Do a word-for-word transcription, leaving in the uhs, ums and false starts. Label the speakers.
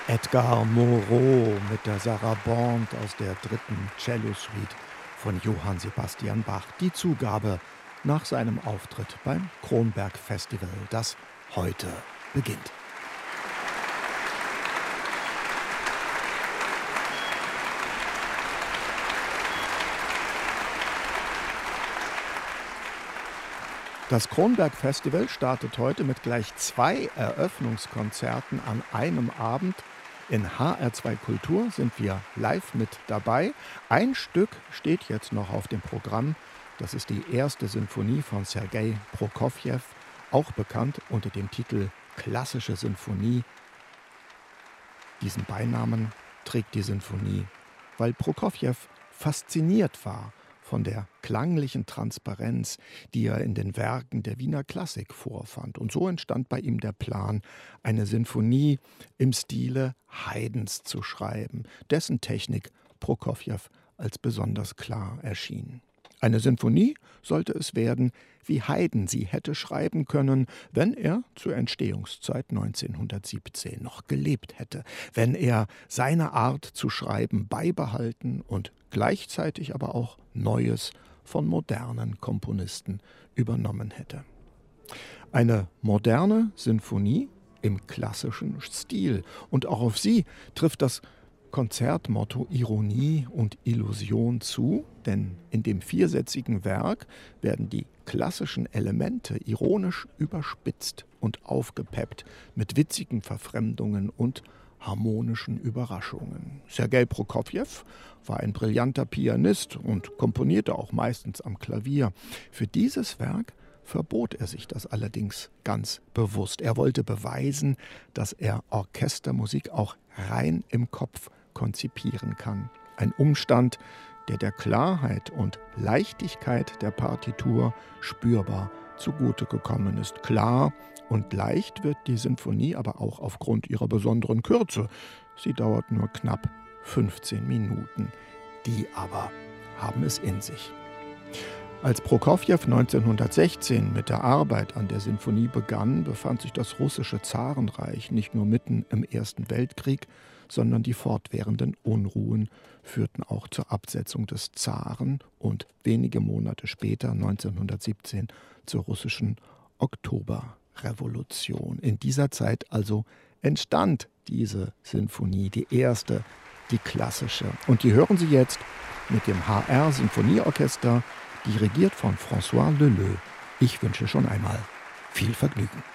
Speaker 1: Edgar Moreau mit der Sarabande aus der dritten Cello-Suite von Johann Sebastian Bach. Die Zugabe nach seinem Auftritt beim Kronberg Festival, das heute beginnt. Das Kronberg Festival startet heute mit gleich zwei Eröffnungskonzerten an einem Abend. In H R zwei Kultur sind wir live mit dabei. Ein Stück steht jetzt noch auf dem Programm. Das ist die erste Sinfonie von Sergei Prokofjew, auch bekannt unter dem Titel Klassische Sinfonie. Diesen Beinamen trägt die Sinfonie, weil Prokofjew fasziniert war von der klanglichen Transparenz, die er in den Werken der Wiener Klassik vorfand. Und so entstand bei ihm der Plan, eine Sinfonie im Stile Haydns zu schreiben, dessen Technik Prokofjew als besonders klar erschien. Eine Sinfonie sollte es werden, wie Haydn sie hätte schreiben können, wenn er zur Entstehungszeit neunzehnhundertsiebzehn noch gelebt hätte, wenn er seine Art zu schreiben beibehalten und gleichzeitig aber auch Neues von modernen Komponisten übernommen hätte. Eine moderne Sinfonie im klassischen Stil, und auch auf sie trifft das Konzertmotto Ironie und Illusion zu, denn in dem viersätzigen Werk werden die klassischen Elemente ironisch überspitzt und aufgepeppt mit witzigen Verfremdungen und harmonischen Überraschungen. Sergei Prokofjew war ein brillanter Pianist und komponierte auch meistens am Klavier. Für dieses Werk verbot er sich das allerdings ganz bewusst. Er wollte beweisen, dass er Orchestermusik auch rein im Kopf konzipieren kann. Ein Umstand, der der Klarheit und Leichtigkeit der Partitur spürbar zugute gekommen ist. Klar und leicht wird die Sinfonie aber auch aufgrund ihrer besonderen Kürze. Sie dauert nur knapp fünfzehn Minuten. Die aber haben es in sich. Als Prokofjew neunzehnhundertsechzehn mit der Arbeit an der Sinfonie begann, befand sich das russische Zarenreich nicht nur mitten im Ersten Weltkrieg, sondern die fortwährenden Unruhen führten auch zur Absetzung des Zaren und wenige Monate später, neunzehnhundertsiebzehn, zur russischen Oktoberrevolution. In dieser Zeit also entstand diese Sinfonie, die erste, die klassische. Und die hören Sie jetzt mit dem H R Sinfonieorchester, dirigiert von François Leleux. Ich wünsche schon einmal viel Vergnügen.